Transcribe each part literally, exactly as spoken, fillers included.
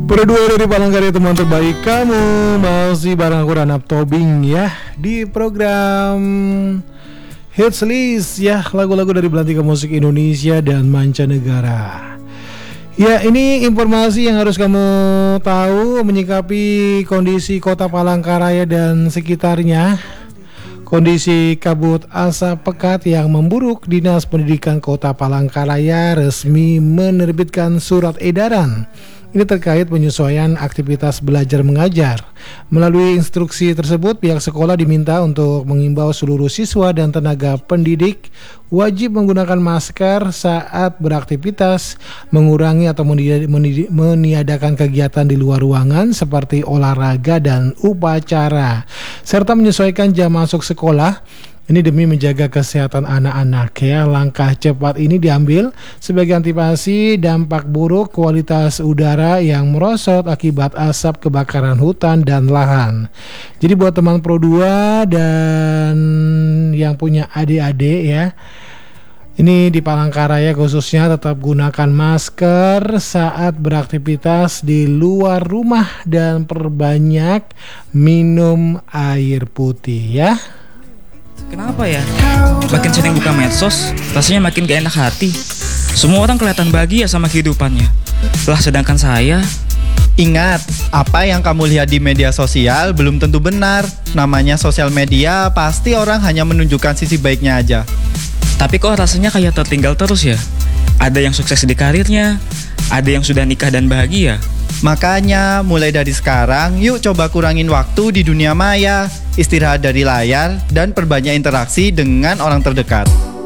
Berdua dari Palangkaraya, teman terbaik kamu. Masih bareng aku Ranap Tobing ya, di program Hits List ya, lagu-lagu dari belantika musik Indonesia dan mancanegara. Ya, ini informasi yang harus kamu tahu menyikapi kondisi kota Palangkaraya dan sekitarnya. Kondisi kabut asap pekat yang memburuk, Dinas Pendidikan Kota Palangkaraya resmi menerbitkan surat edaran. Ini terkait penyesuaian aktivitas belajar mengajar. Melalui instruksi tersebut, pihak sekolah diminta untuk mengimbau seluruh siswa dan tenaga pendidik wajib menggunakan masker saat beraktivitas, mengurangi atau meniadakan kegiatan di luar ruangan seperti olahraga dan upacara, serta menyesuaikan jam masuk sekolah. Ini demi menjaga kesehatan anak-anak ya. Langkah cepat ini diambil sebagai antisipasi dampak buruk kualitas udara yang merosot akibat asap kebakaran hutan dan lahan. Jadi buat teman Pro dua dan yang punya adik-adik ya, ini di Palangkaraya khususnya, tetap gunakan masker saat beraktivitas di luar rumah dan perbanyak minum air putih ya. Kenapa ya? Makin sering buka medsos, rasanya makin gak enak hati. Semua orang kelihatan bahagia sama kehidupannya. Lah sedangkan saya... Ingat, apa yang kamu lihat di media sosial belum tentu benar. Namanya sosial media, pasti orang hanya menunjukkan sisi baiknya aja. Tapi kok rasanya kayak tertinggal terus ya? Ada yang sukses di karirnya, ada yang sudah nikah dan bahagia. Makanya mulai dari sekarang, yuk coba kurangin waktu di dunia maya, istirahat dari layar, dan perbanyak interaksi dengan orang terdekat.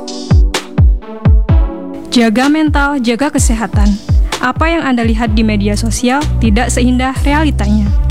Jaga mental, jaga kesehatan. Apa yang Anda lihat di media sosial tidak seindah realitanya.